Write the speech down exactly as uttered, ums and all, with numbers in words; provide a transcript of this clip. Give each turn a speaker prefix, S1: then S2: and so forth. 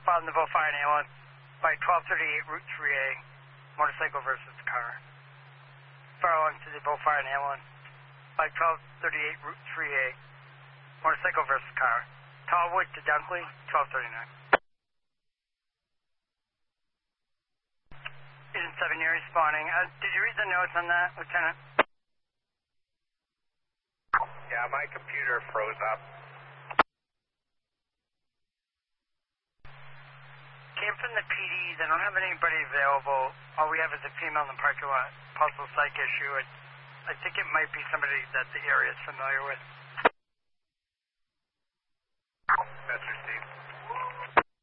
S1: respond to both fire and ambulance by twelve thirty-eight Route three A, motorcycle versus car. Fire one to the both fire and ambulance by twelve thirty-eight Route three A, motorcycle versus car. Tallwood to Dunkley, twelve thirty-nine. Agent seven, you're responding. Uh, did you read the notes on that, Lieutenant?
S2: Yeah, my computer froze up.
S1: Came from the P D. They don't have anybody available. All we have is a female in the parking lot. Possible psych issue. It, I think it might be somebody that the area is familiar with.
S2: That's received.